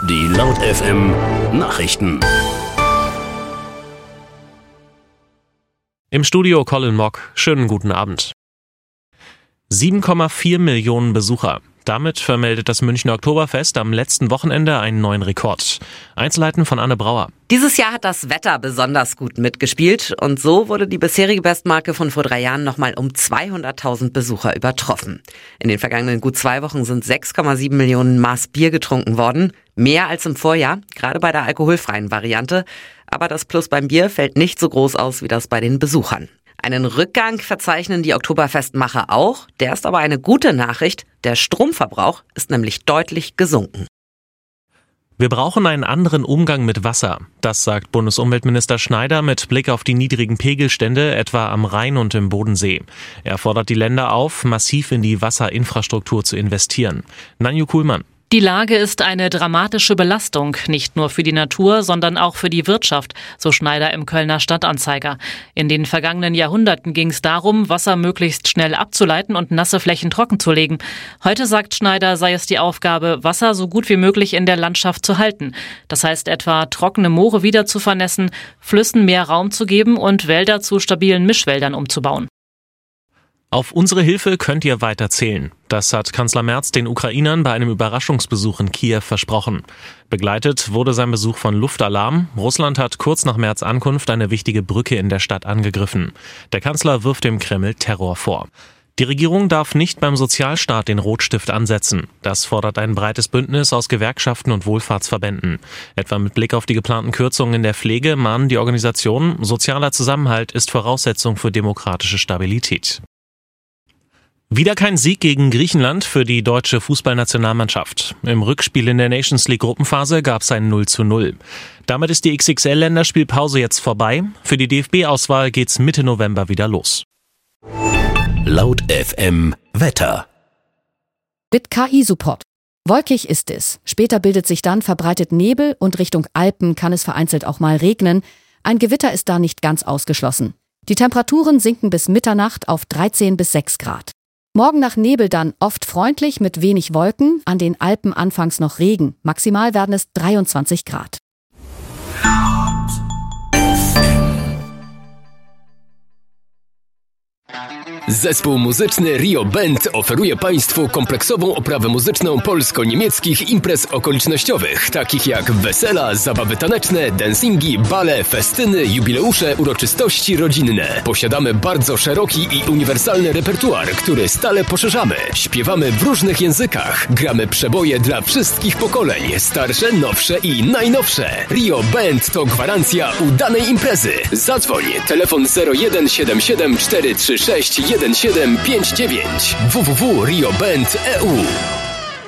Die Laut FM Nachrichten. Im Studio Colin Mock. Schönen guten Abend. 7,4 Millionen Besucher. Damit vermeldet das Münchner Oktoberfest am letzten Wochenende einen neuen Rekord. Einzelheiten von Anne Brauer. Dieses Jahr hat das Wetter besonders gut mitgespielt und so wurde die bisherige Bestmarke von vor 3 Jahren nochmal um 200.000 Besucher übertroffen. In den vergangenen gut 2 Wochen sind 6,7 Millionen Maß Bier getrunken worden. Mehr als im Vorjahr, gerade bei der alkoholfreien Variante. Aber das Plus beim Bier fällt nicht so groß aus wie das bei den Besuchern. Einen Rückgang verzeichnen die Oktoberfestmacher auch. Der ist aber eine gute Nachricht. Der Stromverbrauch ist nämlich deutlich gesunken. Wir brauchen einen anderen Umgang mit Wasser. Das sagt Bundesumweltminister Schneider mit Blick auf die niedrigen Pegelstände, etwa am Rhein und im Bodensee. Er fordert die Länder auf, massiv in die Wasserinfrastruktur zu investieren. Nanju Kuhlmann. Die Lage ist eine dramatische Belastung, nicht nur für die Natur, sondern auch für die Wirtschaft, so Schneider im Kölner Stadtanzeiger. In den vergangenen Jahrhunderten ging es darum, Wasser möglichst schnell abzuleiten und nasse Flächen trocken zu legen. Heute, sagt Schneider, sei es die Aufgabe, Wasser so gut wie möglich in der Landschaft zu halten. Das heißt etwa, trockene Moore wieder zu vernässen, Flüssen mehr Raum zu geben und Wälder zu stabilen Mischwäldern umzubauen. Auf unsere Hilfe könnt ihr weiter zählen. Das hat Kanzler Merz den Ukrainern bei einem Überraschungsbesuch in Kiew versprochen. Begleitet wurde sein Besuch von Luftalarm. Russland hat kurz nach Merz' Ankunft eine wichtige Brücke in der Stadt angegriffen. Der Kanzler wirft dem Kreml Terror vor. Die Regierung darf nicht beim Sozialstaat den Rotstift ansetzen. Das fordert ein breites Bündnis aus Gewerkschaften und Wohlfahrtsverbänden. Etwa mit Blick auf die geplanten Kürzungen in der Pflege mahnen die Organisationen, sozialer Zusammenhalt ist Voraussetzung für demokratische Stabilität. Wieder kein Sieg gegen Griechenland für die deutsche Fußballnationalmannschaft. Im Rückspiel in der Nations League Gruppenphase gab es ein 0:0. Damit ist die XXL-Länderspielpause jetzt vorbei. Für die DFB-Auswahl geht's Mitte November wieder los. Laut FM Wetter. Mit KI-Support. Wolkig ist es. Später bildet sich dann verbreitet Nebel und Richtung Alpen kann es vereinzelt auch mal regnen. Ein Gewitter ist da nicht ganz ausgeschlossen. Die Temperaturen sinken bis Mitternacht auf 13 bis 6 Grad. Morgen nach Nebel dann oft freundlich mit wenig Wolken, an den Alpen anfangs noch Regen. Maximal werden es 23 Grad. Zespół muzyczny Rio Band oferuje Państwu kompleksową oprawę muzyczną polsko-niemieckich imprez okolicznościowych, takich jak wesela, zabawy taneczne, dancingi, bale, festyny, jubileusze, uroczystości rodzinne. Posiadamy bardzo szeroki i uniwersalny repertuar, który stale poszerzamy. Śpiewamy w różnych językach, gramy przeboje dla wszystkich pokoleń, starsze, nowsze i najnowsze. Rio Band to gwarancja udanej imprezy. Zadzwoń, telefon 0177 436 1759 www.rioband.eu